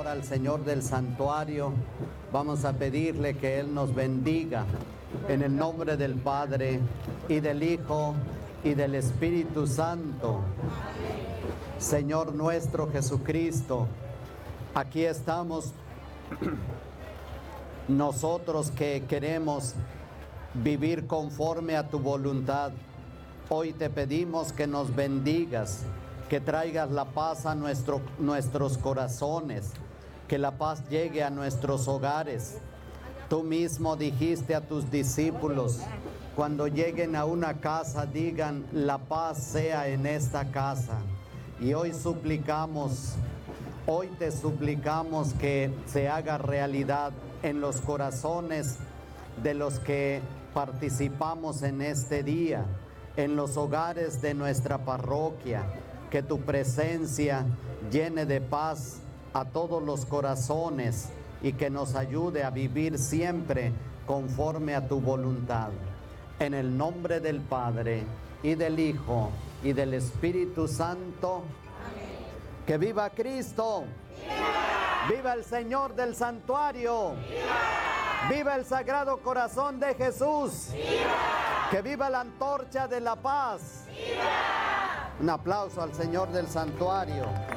ahora al Señor del santuario. Vamos a pedirle que Él nos bendiga en el nombre del Padre y del Hijo y del Espíritu Santo. Señor nuestro Jesucristo, aquí estamos nosotros que queremos vivir conforme a tu voluntad. Hoy te pedimos que nos bendigas, que traigas la paz a nuestros corazones, que la paz llegue a nuestros hogares. Tú mismo dijiste a tus discípulos, cuando lleguen a una casa, digan, la paz sea en esta casa. Y hoy te suplicamos que se haga realidad en los corazones de los que participamos en este día, en los hogares de nuestra parroquia, que tu presencia llene de paz a todos los corazones y que nos ayude a vivir siempre conforme a tu voluntad. En el nombre del Padre y del Hijo y del Espíritu Santo. Amén. ¡Que viva Cristo! ¡Viva! ¡Viva el Señor del santuario! ¡Viva! ¡Viva el Sagrado Corazón de Jesús! ¡Viva! ¡Que viva la antorcha de la paz! ¡Viva! Un aplauso al Señor del santuario.